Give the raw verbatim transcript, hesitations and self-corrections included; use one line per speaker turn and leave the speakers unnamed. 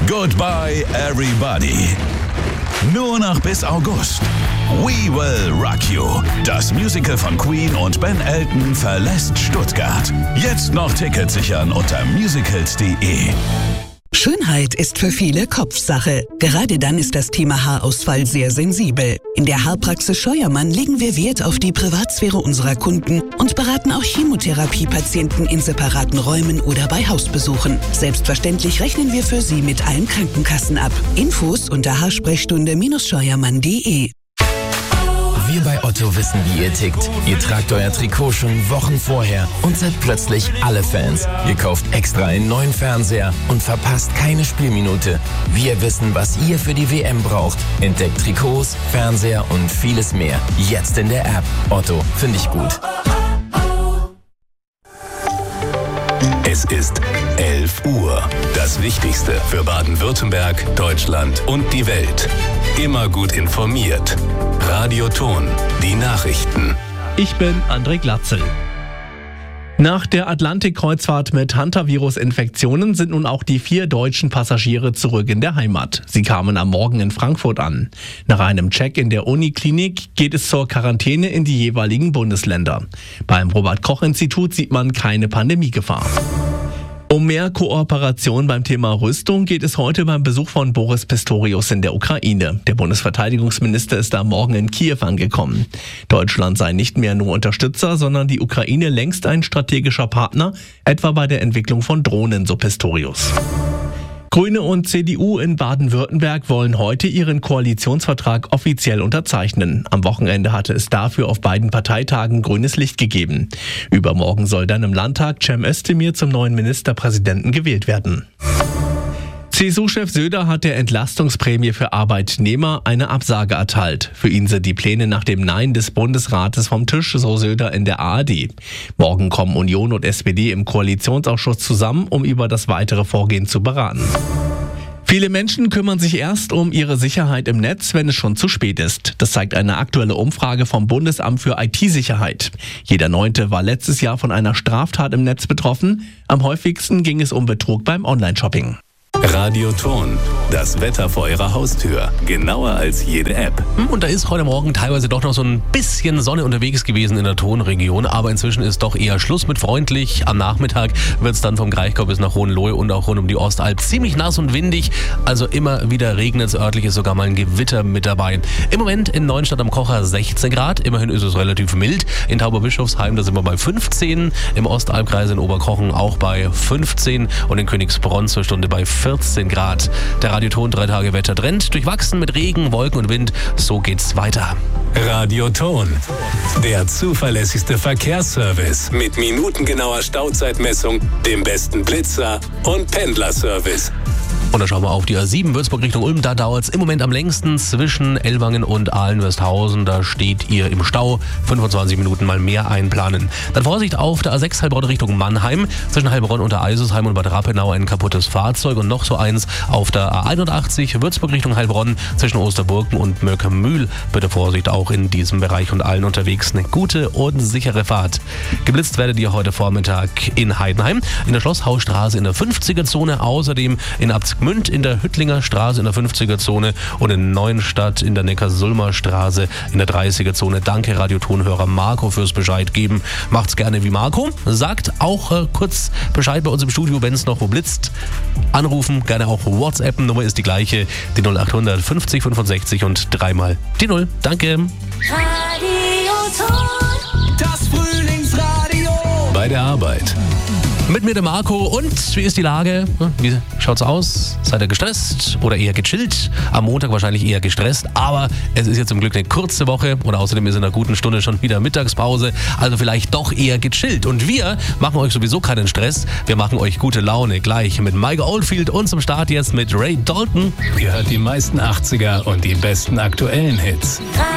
Goodbye Everybody. Nur noch bis August. We Will Rock You. Das Musical von Queen und Ben Elton verlässt Stuttgart. Jetzt noch Tickets sichern unter musicals punkt de.
Schönheit ist für viele Kopfsache. Gerade dann ist das Thema Haarausfall sehr sensibel. In der Haarpraxis Scheuermann legen wir Wert auf die Privatsphäre unserer Kunden und beraten auch Chemotherapiepatienten in separaten Räumen oder bei Hausbesuchen. Selbstverständlich rechnen wir für Sie mit allen Krankenkassen ab. Infos unter haarsprechstunde scheuermann punkt de.
Wir bei Otto wissen, wie ihr tickt. Ihr tragt euer Trikot schon Wochen vorher und seid plötzlich alle Fans. Ihr kauft extra einen neuen Fernseher und verpasst keine Spielminute. Wir wissen, was ihr für die W M braucht. Entdeckt Trikots, Fernseher und vieles mehr. Jetzt in der App. Otto, finde ich gut.
Es ist elf Uhr. Das Wichtigste für Baden-Württemberg, Deutschland und die Welt. Immer gut informiert. Radio Ton, die Nachrichten.
Ich bin André Glatzel. Nach der Atlantik-Kreuzfahrt mit Hantavirus-Infektionen sind nun auch die vier deutschen Passagiere zurück in der Heimat. Sie kamen am Morgen in Frankfurt an. Nach einem Check in der Uniklinik geht es zur Quarantäne in die jeweiligen Bundesländer. Beim Robert-Koch-Institut sieht man keine Pandemiegefahr. Um mehr Kooperation beim Thema Rüstung geht es heute beim Besuch von Boris Pistorius in der Ukraine. Der Bundesverteidigungsminister ist am Morgen in Kiew angekommen. Deutschland sei nicht mehr nur Unterstützer, sondern die Ukraine längst ein strategischer Partner, etwa bei der Entwicklung von Drohnen, so Pistorius. Grüne und C D U in Baden-Württemberg wollen heute ihren Koalitionsvertrag offiziell unterzeichnen. Am Wochenende hatte es dafür auf beiden Parteitagen grünes Licht gegeben. Übermorgen soll dann im Landtag Cem Özdemir zum neuen Ministerpräsidenten gewählt werden. C S U-Chef Söder hat der Entlastungsprämie für Arbeitnehmer eine Absage erteilt. Für ihn sind die Pläne nach dem Nein des Bundesrates vom Tisch, so Söder in der A R D. Morgen kommen Union und S P D im Koalitionsausschuss zusammen, um über das weitere Vorgehen zu beraten. Viele Menschen kümmern sich erst um ihre Sicherheit im Netz, wenn es schon zu spät ist. Das zeigt eine aktuelle Umfrage vom Bundesamt für I T-Sicherheit. Jeder Neunte war letztes Jahr von einer Straftat im Netz betroffen. Am häufigsten ging es um Betrug beim Online-Shopping.
Radio Ton, das Wetter vor Ihrer Haustür. Genauer als jede App.
Und da ist heute Morgen teilweise doch noch so ein bisschen Sonne unterwegs gewesen in der Tonregion. Aber inzwischen ist doch eher Schluss mit freundlich. Am Nachmittag wird es dann vom Kraichgau bis nach Hohenlohe und auch rund um die Ostalb ziemlich nass und windig. Also immer wieder regnet es, örtlich ist sogar mal ein Gewitter mit dabei. Im Moment in Neuenstadt am Kocher sechzehn Grad. Immerhin ist es relativ mild. In Tauberbischofsheim, da sind wir bei fünfzehn. Im Ostalbkreis in Oberkochen auch bei fünfzehn. Und in Königsbronn zur Stunde bei vierzehn Grad. Der Radioton drei Tage Wettertrend, durchwachsen mit Regen, Wolken und Wind. So geht's weiter.
Radio Ton, der zuverlässigste Verkehrsservice mit minutengenauer Stauzeitmessung, dem besten Blitzer und Pendlerservice.
Und dann schauen wir auf die A sieben Würzburg Richtung Ulm. Da dauert es im Moment am längsten zwischen Ellwangen und Ahlen-Westhausen. Da steht ihr im Stau. fünfundzwanzig Minuten mal mehr einplanen. Dann Vorsicht auf der A sechs Heilbronn Richtung Mannheim. Zwischen Heilbronn und der Eisesheim und Bad Rappenau ein kaputtes Fahrzeug. Und noch so eins auf der A einundachtzig Würzburg Richtung Heilbronn. Zwischen Osterburgen und Mörkermühl. Bitte Vorsicht auch in diesem Bereich und allen unterwegs. Eine gute und sichere Fahrt. Geblitzt werdet ihr heute Vormittag in Heidenheim, in der Schlosshausstraße in der fünfziger-Zone. Außerdem in Abzgmünd in der Hüttlinger Straße in der fünfziger-Zone und in Neuenstadt in der Neckarsulmer Straße in der dreißiger-Zone. Danke Radiotonhörer Marco fürs Bescheid geben. Macht's gerne wie Marco. Sagt auch äh, kurz Bescheid bei uns im Studio, wenn es noch wo blitzt. Anrufen, gerne auch WhatsAppen. Nummer ist die gleiche, die null acht hundert fünfzig fünfundsechzig und dreimal die Null. Danke.
Radioton,
Das Frühlingsradio.
Bei der Arbeit.
Mit mir der Marco und wie ist die Lage? Wie schaut's aus? Seid ihr gestresst oder eher gechillt? Am Montag wahrscheinlich eher gestresst, aber es ist jetzt zum Glück eine kurze Woche und außerdem ist in einer guten Stunde schon wieder Mittagspause, also vielleicht doch eher gechillt. Und wir machen euch sowieso keinen Stress, wir machen euch gute Laune gleich mit Michael Oldfield und zum Start jetzt mit Ray Dalton.
Ihr hört die meisten achtziger und die besten aktuellen Hits.